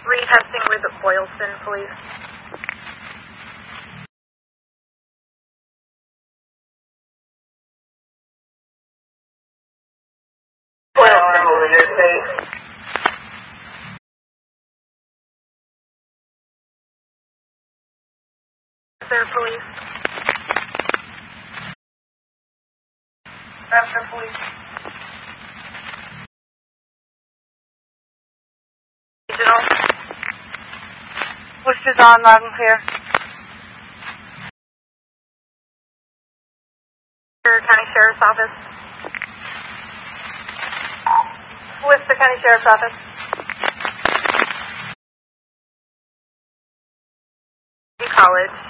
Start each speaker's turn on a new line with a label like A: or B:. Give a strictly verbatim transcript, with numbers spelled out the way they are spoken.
A: Retesting with the Boylston Police. Boylston over your state. There, police. After police. Regional.
B: Worcester's on, loud and clear.
A: County Sheriff's Office. Worcester County Sheriff's Office. College.